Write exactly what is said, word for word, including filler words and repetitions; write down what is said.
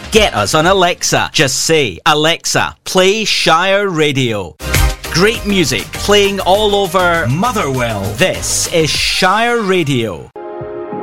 Get us on Alexa. Just say, Alexa, play Shire Radio. Great music playing all over Motherwell. This is Shire Radio.